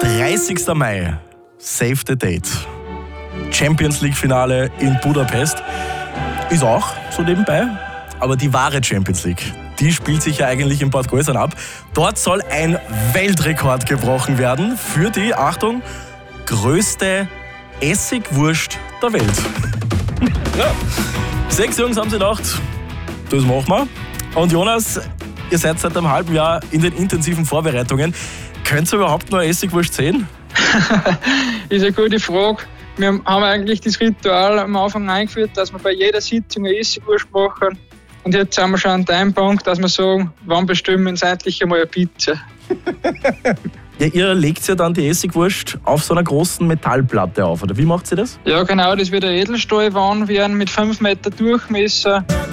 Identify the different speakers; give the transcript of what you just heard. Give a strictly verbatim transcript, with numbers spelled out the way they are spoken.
Speaker 1: dreißigster Mai, save the date. Champions League Finale in Budapest ist auch so nebenbei, aber die wahre Champions League, die spielt sich ja eigentlich in Bad Gäusern ab. Dort soll ein Weltrekord gebrochen werden für die, Achtung, größte Essigwurst der Welt. Ja. Sechs Jungs haben sie gedacht, das machen wir. Und Jonas, ihr seid seit einem halben Jahr in den intensiven Vorbereitungen. Könnt ihr überhaupt noch Essigwurst sehen?
Speaker 2: Ist eine gute Frage. Wir haben eigentlich das Ritual am Anfang eingeführt, dass wir bei jeder Sitzung eine Essigwurst machen. Und jetzt sind wir schon an dem Punkt, dass wir sagen, wann bestimmen wir uns endlich einmal eine Pizza.
Speaker 1: Ja, ihr legt ja dann die Essigwurst auf so einer großen Metallplatte auf, oder wie macht ihr das?
Speaker 2: Ja genau, das wird eine Edelstahlwand werden mit fünf Meter Durchmesser.